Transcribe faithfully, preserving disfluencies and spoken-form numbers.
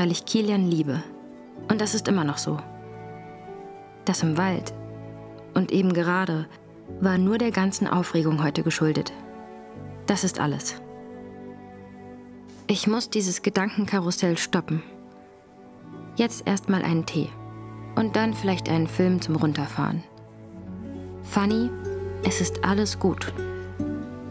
weil ich Kilian liebe. Und das ist immer noch so. Das im Wald und eben gerade war nur der ganzen Aufregung heute geschuldet. Das ist alles. Ich muss dieses Gedankenkarussell stoppen. Jetzt erstmal einen Tee und dann vielleicht einen Film zum Runterfahren. Fanny, es ist alles gut.